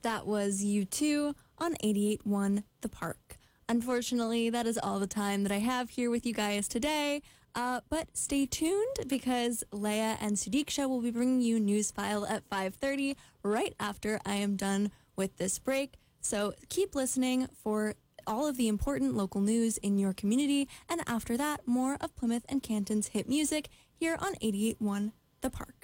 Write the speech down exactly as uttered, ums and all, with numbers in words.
That was U two on eighty-eight point one The Park. Unfortunately, that is all the time that I have here with you guys today. Uh, but stay tuned because Leia and Sudiksha will be bringing you Newsfile at five thirty right after I am done with this break. So keep listening for all of the important local news in your community. And after that, more of Plymouth and Canton's hit music here on eighty-eight point one The Park.